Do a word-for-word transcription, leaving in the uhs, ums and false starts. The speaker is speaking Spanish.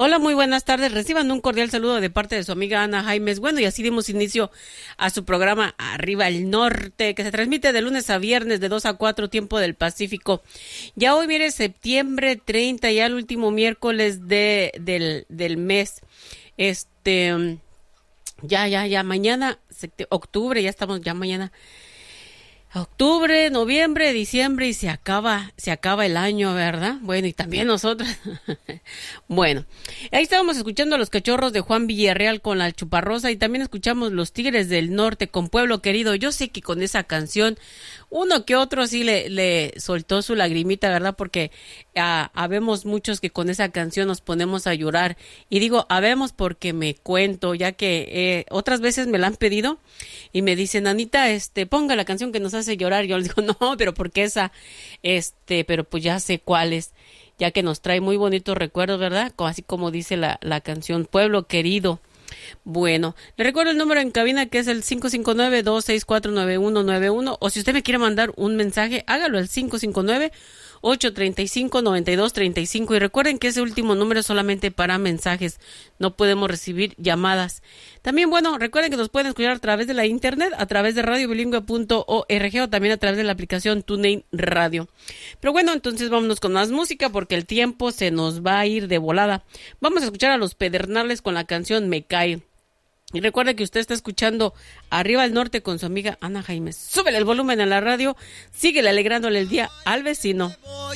Hola, muy buenas tardes. Reciban un cordial saludo de parte de su amiga Ana Jaimes. Bueno, y así dimos inicio a su programa Arriba el Norte, que se transmite de lunes a viernes de dos a cuatro, tiempo del Pacífico. Ya hoy, mire, septiembre treinta, ya el último miércoles de, del, del mes. Este, ya, ya, ya, mañana, octubre, ya estamos, ya mañana. Octubre, noviembre, diciembre y se acaba, se acaba el año, ¿verdad? Bueno, y también nosotros. Bueno, ahí estábamos escuchando a los Cachorros de Juan Villarreal con La Chuparrosa y también escuchamos Los Tigres del Norte con Pueblo Querido. Yo sé que con esa canción uno que otro sí le, le soltó su lagrimita, ¿verdad? Porque ah, habemos muchos que con esa canción nos ponemos a llorar. Y digo, habemos porque me cuento, ya que eh, otras veces me la han pedido y me dicen, Anita, este, ponga la canción que nos hace llorar. Yo les digo, no, pero porque esa, este, pero pues ya sé cuál es, ya que nos trae muy bonitos recuerdos, ¿verdad? Así como dice la, la canción, Pueblo Querido. Bueno, le recuerdo el número en cabina que es el cinco cinco nueve, dos seis cuatro, nueve uno nueve uno, o si usted me quiere mandar un mensaje, hágalo al cinco cinco nueve, ocho tres cinco, nueve dos tres cinco, y recuerden que ese último número es solamente para mensajes, no podemos recibir llamadas. También, bueno, recuerden que nos pueden escuchar a través de la internet, a través de radio bilingüe punto org o también a través de la aplicación TuneIn Radio. Pero bueno, entonces vámonos con más música porque el tiempo se nos va a ir de volada. Vamos a escuchar a Los Pedernales con la canción Me Cae. Y recuerde que usted está escuchando Arriba al Norte con su amiga Ana Jaimes. Súbele el volumen a la radio, síguele alegrándole el día al vecino.